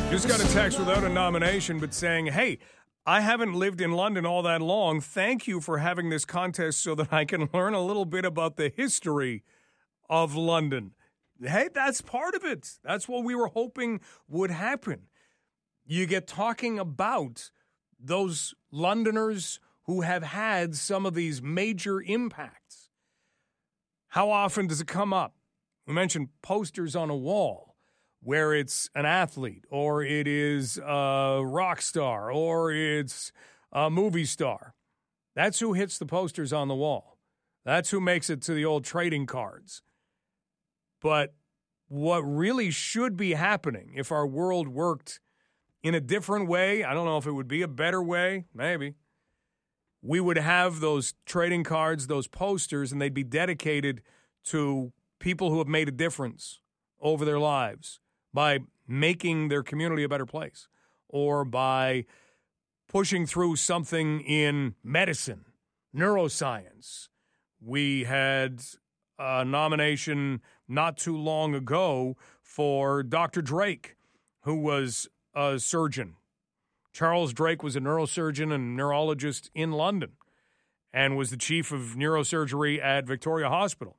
Just got a text without a nomination, but saying, hey, I haven't lived in London all that long. Thank you for having this contest so that I can learn a little bit about the history of London. Hey, that's part of it. That's what we were hoping would happen. You get talking about those Londoners who have had some of these major impacts. How often does it come up? We mentioned posters on a wall where it's an athlete or it is a rock star or it's a movie star. That's who hits the posters on the wall. That's who makes it to the old trading cards. But what really should be happening if our world worked in a different way, I don't know if it would be a better way, maybe, we would have those trading cards, those posters, and they'd be dedicated to people who have made a difference over their lives by making their community a better place or by pushing through something in medicine, neuroscience. We had a nomination not too long ago for Dr. Drake, who was a surgeon. Charles Drake was a neurosurgeon and neurologist in London and was the chief of neurosurgery at Victoria Hospital.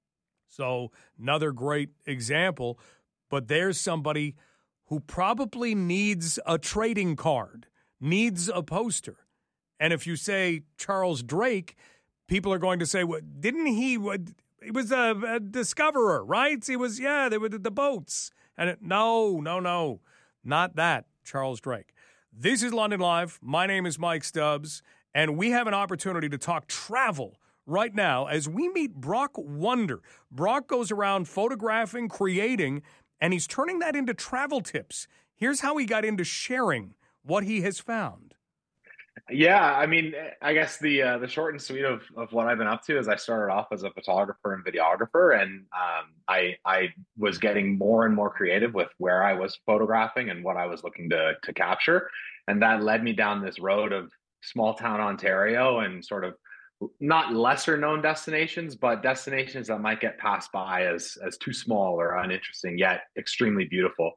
So another great example, but there's somebody who probably needs a trading card, needs a poster. And if you say Charles Drake, people are going to say, well, didn't he was a discoverer, right? He was, they were the boats. And no, not that, Charles Drake. This is London Live. My name is Mike Stubbs, and we have an opportunity to talk travel right now as we meet Brock Wonder. Brock goes around photographing, creating, and he's turning that into travel tips. Here's how he got into sharing what he has found. Yeah, I mean, I guess the short and sweet of what I've been up to is I started off as a photographer and videographer, and I was getting more and more creative with where I was photographing and what I was looking to capture, and that led me down this road of small town Ontario and sort of not lesser known destinations, but destinations that might get passed by as too small or uninteresting, yet extremely beautiful.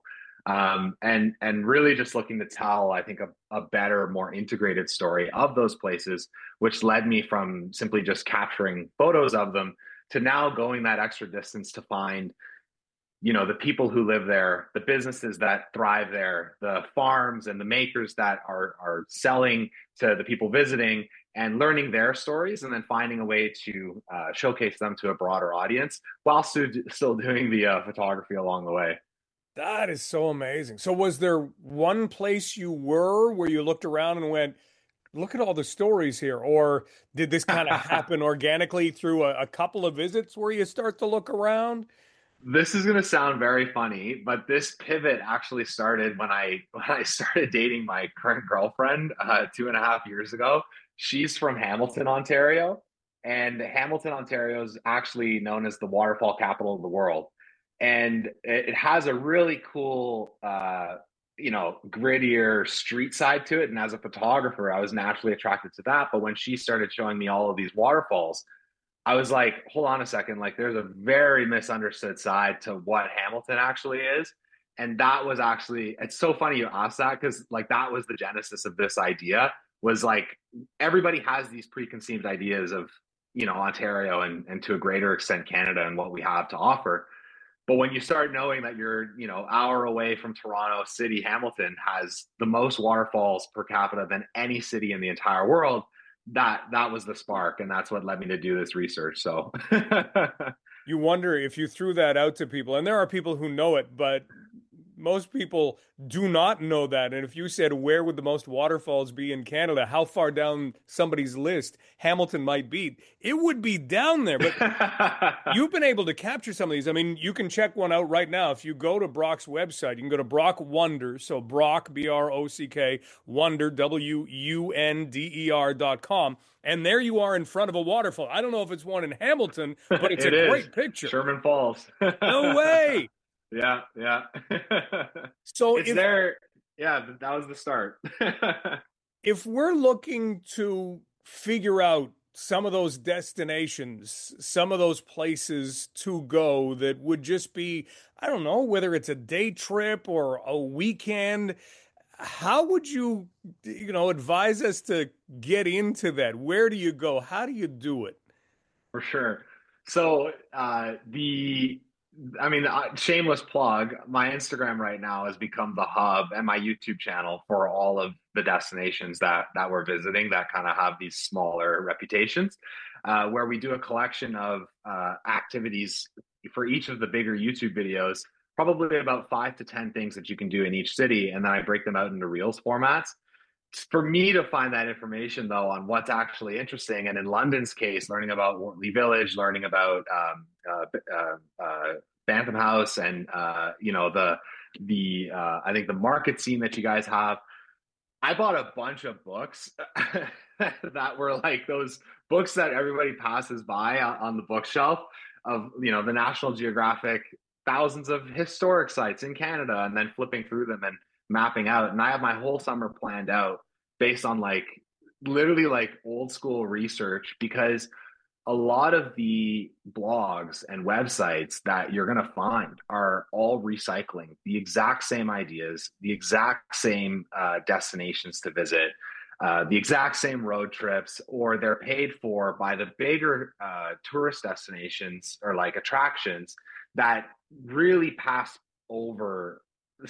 And really just looking to tell, I think, a better, more integrated story of those places, which led me from simply just capturing photos of them to now going that extra distance to find, the people who live there, the businesses that thrive there, the farms and the makers that are selling to the people visiting, and learning their stories, and then finding a way to showcase them to a broader audience while still doing the photography along the way. That is so amazing. So was there one place you were where you looked around and went, look at all the stories here? Or did this kind of happen organically through a couple of visits where you start to look around? This is going to sound very funny, but this pivot actually started when I started dating my current girlfriend 2.5 years ago. She's from Hamilton, Ontario, and Hamilton, Ontario is actually known as the waterfall capital of the world. And it has a really cool, grittier street side to it. And as a photographer, I was naturally attracted to that. But when she started showing me all of these waterfalls, I was like, hold on a second, like there's a very misunderstood side to what Hamilton actually is. And that was actually, it's so funny you asked that, because like that was the genesis of this idea, was like everybody has these preconceived ideas of, Ontario and to a greater extent Canada and what we have to offer. But when you start knowing that you're, hour away from Toronto City, Hamilton has the most waterfalls per capita than any city in the entire world, that was the spark, and that's what led me to do this research. So you wonder if you threw that out to people, and there are people who know it, but most people do not know that. And if you said, where would the most waterfalls be in Canada, how far down somebody's list Hamilton might be, it would be down there. But you've been able to capture some of these. I mean, you can check one out right now. If you go to Brock's website, you can go to Brock Wonder. So Brock, BROCK, Wonder, WUNDER.com. And there you are in front of a waterfall. I don't know if it's one in Hamilton, but it's great picture. Sherman Falls. No way. Yeah. So it's there. Yeah, that was the start. If we're looking to figure out some of those destinations, some of those places to go that would just be I don't know, whether it's a day trip or a weekend, how would you, advise us to get into that? Where do you go? How do you do it? For sure. So I mean, shameless plug. My Instagram right now has become the hub, and my YouTube channel for all of the destinations that we're visiting that kind of have these smaller reputations, where we do a collection of activities for each of the bigger YouTube videos. Probably about 5 to 10 things that you can do in each city, and then I break them out into Reels formats for me to find that information though on what's actually interesting, and in London's case, learning about Wortley Village, learning about Bantam House, and I think the market scene that you guys have. I bought a bunch of books that were like those books that everybody passes by on the bookshelf of the National Geographic thousands of historic sites in Canada, and then flipping through them and mapping out. And I have my whole summer planned out based on like literally like old school research, because a lot of the blogs and websites that you're going to find are all recycling the exact same ideas, the exact same destinations to visit, the exact same road trips, or they're paid for by the bigger tourist destinations or like attractions that really pass over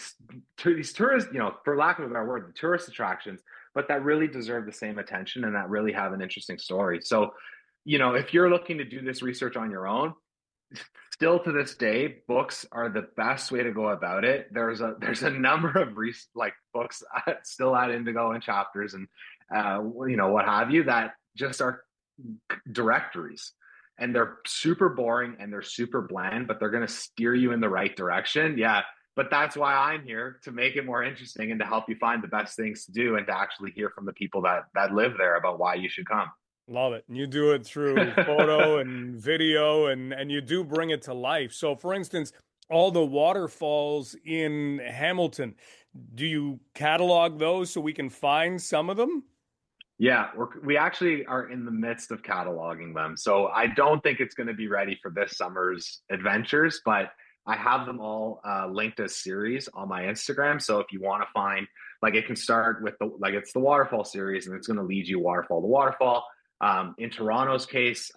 to these tourists, for lack of a better word, the tourist attractions, but that really deserve the same attention and that really have an interesting story. So, if you're looking to do this research on your own, still to this day, books are the best way to go about it. There's a number of like books still at Indigo and Chapters and what have you, that just are directories, and they're super boring and they're super bland, but they're going to steer you in the right direction. Yeah. But that's why I'm here, to make it more interesting and to help you find the best things to do and to actually hear from the people that live there about why you should come. Love it. And you do it through photo and video, and you do bring it to life. So, for instance, all the waterfalls in Hamilton, do you catalog those so we can find some of them? Yeah, we actually are in the midst of cataloging them. So I don't think it's going to be ready for this summer's adventures, but I have them all linked as series on my Instagram. So if you want to find, like, it can start with it's the waterfall series, and it's going to lead you waterfall to waterfall. In Toronto's case,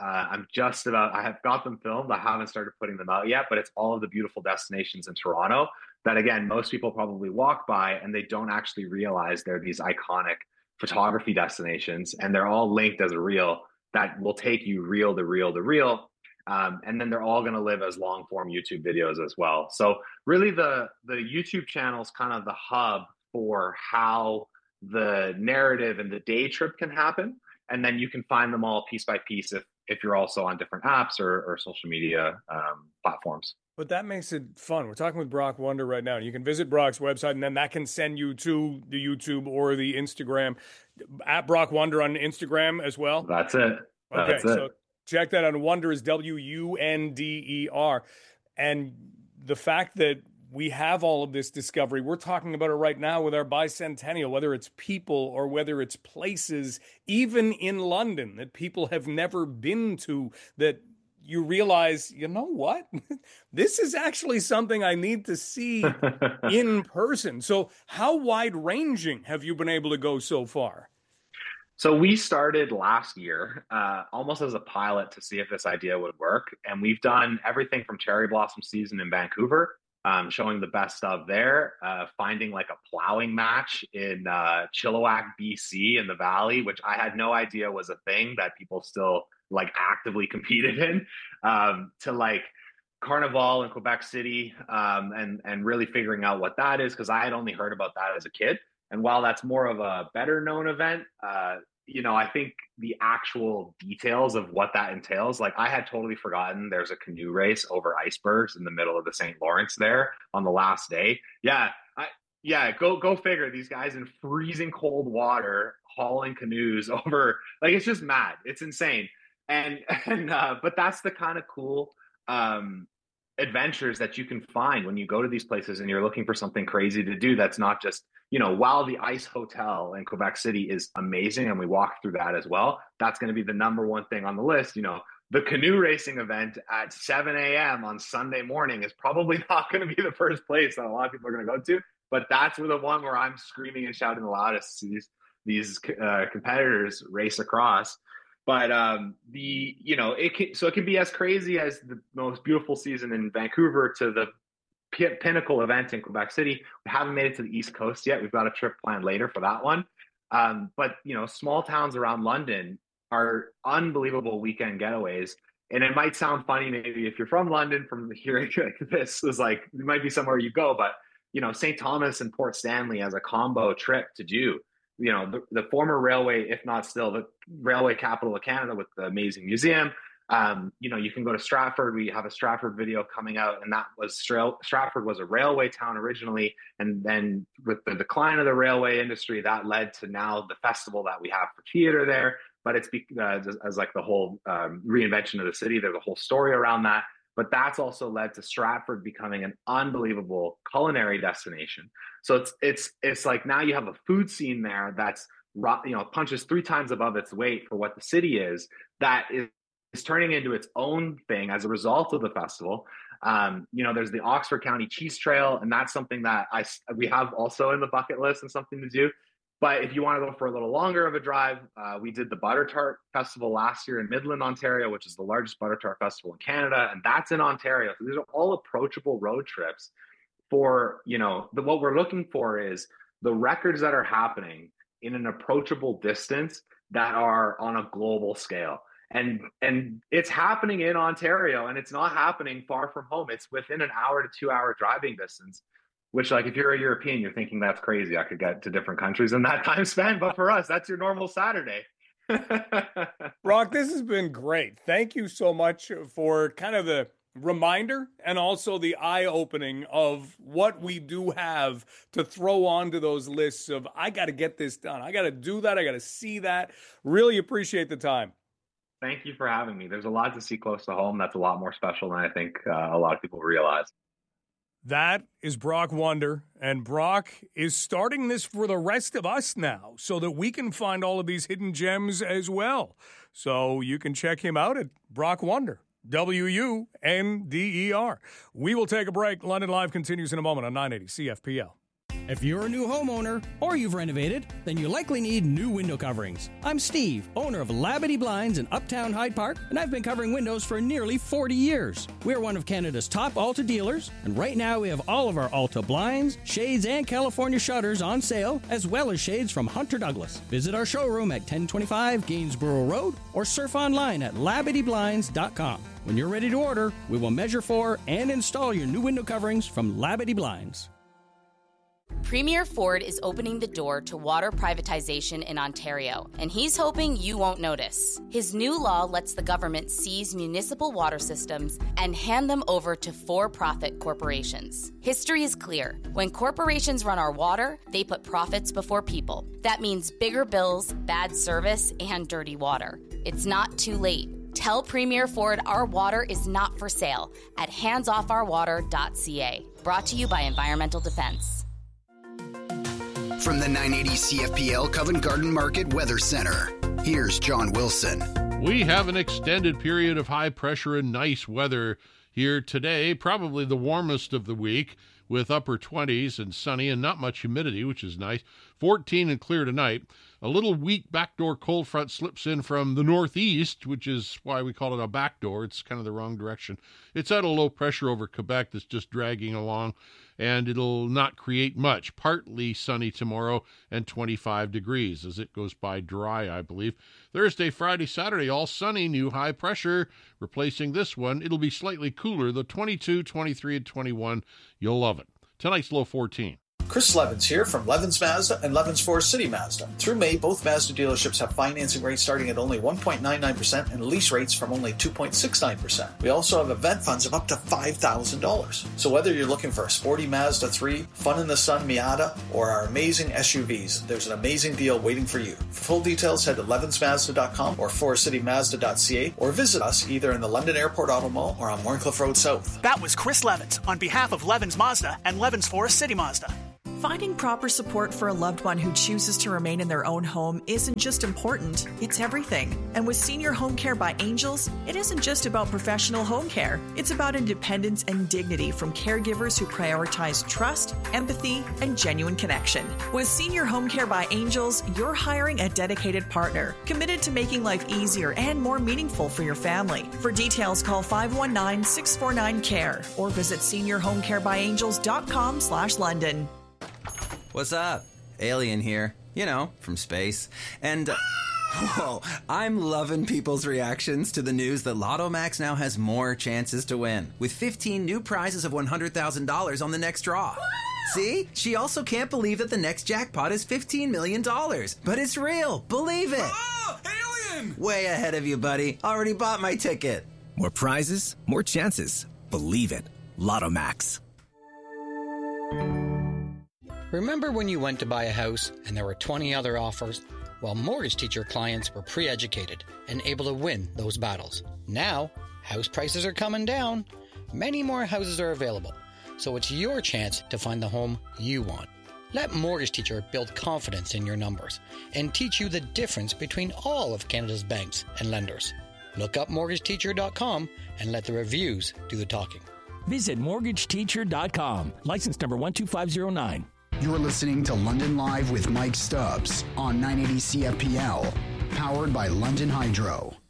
I have got them filmed. I haven't started putting them out yet, but it's all of the beautiful destinations in Toronto that, again, most people probably walk by and they don't actually realize they're these iconic photography destinations, and they're all linked as a reel that will take you reel to reel to reel. And then they're all going to live as long form YouTube videos as well. So really the YouTube channel is kind of the hub for how the narrative and the day trip can happen. And then you can find them all piece by piece if you're also on different apps or social media platforms. But that makes it fun. We're talking with Brock Wonder right now. You can visit Brock's website, and then that can send you to the YouTube or the Instagram, at Brock Wonder on Instagram as well. That's it. Okay, That's so it. check that out. Wonder is Wunder. And the fact that we have all of this discovery, we're talking about it right now with our bicentennial, whether it's people or whether it's places, even in London, that people have never been to, that you realize, you know what? This is actually something I need to see in person. So how wide ranging have you been able to go so far? So we started last year, almost as a pilot to see if this idea would work. And we've done everything from cherry blossom season in Vancouver, showing the best of there, finding like a plowing match in Chilliwack, BC in the Valley, which I had no idea was a thing that people still like actively competed in, to like Carnival in Quebec City, and really figuring out what that is, because I had only heard about that as a kid. And while that's more of a better known event, I think the actual details of what that entails, like I had totally forgotten there's a canoe race over icebergs in the middle of the St. Lawrence there on the last day. Yeah, go figure. These guys in freezing cold water hauling canoes over, like, it's just mad. It's insane. But that's the kind of cool adventures that you can find when you go to these places and you're looking for something crazy to do. That's not just, while the Ice Hotel in Quebec City is amazing, and we walk through that as well, that's going to be the number one thing on the list. the canoe racing event at 7 a.m. on Sunday morning is probably not going to be the first place that a lot of people are going to go to. But that's the one where I'm screaming and shouting the loudest to see these competitors race across. But it can be as crazy as the most beautiful season in Vancouver to the pinnacle event in Quebec City. We haven't made it to the East Coast yet. We've got a trip planned later for that one. But small towns around London are unbelievable weekend getaways. And it might sound funny maybe if you're from London, from hearing like this is like, it might be somewhere you go, but St. Thomas and Port Stanley as a combo trip to do. The former railway, if not still the railway capital of Canada with the amazing museum. You can go to Stratford. We have a Stratford video coming out, and that was Stratford was a railway town originally. And then with the decline of the railway industry, that led to now the festival that we have for theater there. But it's as like the whole reinvention of the city. There's a whole story around that. But that's also led to Stratford becoming an unbelievable culinary destination. So it's like now you have a food scene there that's punches 3 times above its weight for what the city is. That is turning into its own thing as a result of the festival. There's the Oxford County Cheese Trail, and that's something that we have also in the bucket list and something to do. But if you want to go for a little longer of a drive, we did the Butter Tart Festival last year in Midland, Ontario, which is the largest butter tart festival in Canada, and that's in Ontario. So these are all approachable road trips for, what we're looking for is the records that are happening in an approachable distance that are on a global scale. And it's happening in Ontario, and it's not happening far from home. It's within an hour to 2 hour driving distance. Which, like, if you're a European, you're thinking that's crazy. I could get to different countries in that time span. But for us, that's your normal Saturday. Brock, this has been great. Thank you so much for kind of the reminder and also the eye-opening of what we do have to throw onto those lists of, I got to get this done. I got to do that. I got to see that. Really appreciate the time. Thank you for having me. There's a lot to see close to home that's a lot more special than I think a lot of people realize. That is Brock Wonder, and Brock is starting this for the rest of us now so that we can find all of these hidden gems as well. So you can check him out at Brock Wonder, WUNDER. We will take a break. London Live continues in a moment on 980 CFPL. If you're a new homeowner or you've renovated, then you likely need new window coverings. I'm Steve, owner of Labadee Blinds in Uptown Hyde Park, and I've been covering windows for nearly 40 years. We're one of Canada's top Alta dealers, and right now we have all of our Alta blinds, shades, and California shutters on sale, as well as shades from Hunter Douglas. Visit our showroom at 1025 Gainsborough Road or surf online at LabadeeBlinds.com. When you're ready to order, we will measure for and install your new window coverings from Labadee Blinds. Premier Ford is opening the door to water privatization in Ontario, and he's hoping you won't notice. His new law lets the government seize municipal water systems and hand them over to for-profit corporations. History is clear. When corporations run our water, they put profits before people. That means bigger bills, bad service, and dirty water. It's not too late. Tell Premier Ford our water is not for sale at handsoffourwater.ca. Brought to you by Environmental Defense. From the 980 CFPL Covent Garden Market Weather Center, here's John Wilson. We have an extended period of high pressure and nice weather here today, probably the warmest of the week, with upper 20s and sunny and not much humidity, which is nice. 14 and clear tonight. A little weak backdoor cold front slips in from the northeast, which is why we call it a backdoor. It's kind of the wrong direction. It's at a low pressure over Quebec that's just dragging along, and it'll not create much. Partly sunny tomorrow and 25 degrees as it goes by dry, I believe. Thursday, Friday, Saturday, all sunny, new high pressure. Replacing this one, it'll be slightly cooler, the 22, 23, and 21. You'll love it. Tonight's low 14. Chris Levins here from Levins Mazda and Levins Forest City Mazda. Through May, both Mazda dealerships have financing rates starting at only 1.99% and lease rates from only 2.69%. We also have event funds of up to $5,000. So whether you're looking for a sporty Mazda 3, fun in the sun Miata, or our amazing SUVs, there's an amazing deal waiting for you. For full details, head to levinsmazda.com or forestcitymazda.ca or visit us either in the London Airport Auto Mall or on Warncliffe Road South. That was Chris Levins on behalf of Levins Mazda and Levins Forest City Mazda. Finding proper support for a loved one who chooses to remain in their own home isn't just important, it's everything. And with Senior Home Care by Angels, it isn't just about professional home care. It's about independence and dignity from caregivers who prioritize trust, empathy, and genuine connection. With Senior Home Care by Angels, you're hiring a dedicated partner, committed to making life easier and more meaningful for your family. For details, call 519-649-CARE or visit seniorhomecarebyangels.com/London. What's up? Alien here. You know, from space. And, whoa, I'm loving people's reactions to the news that Lotto Max now has more chances to win, with 15 new prizes of $100,000 on the next draw. See? She also can't believe that the next jackpot is $15 million. But it's real. Believe it. Oh, alien! Way ahead of you, buddy. Already bought my ticket. More prizes, more chances. Believe it. Lotto Max. Remember when you went to buy a house and there were 20 other offers? Well, Mortgage Teacher clients were pre-educated and able to win those battles. Now, house prices are coming down. Many more houses are available, so it's your chance to find the home you want. Let Mortgage Teacher build confidence in your numbers and teach you the difference between all of Canada's banks and lenders. Look up mortgageteacher.com and let the reviews do the talking. Visit mortgageteacher.com. License number 12509. You're listening to London Live with Mike Stubbs on 980 CFPL, powered by London Hydro.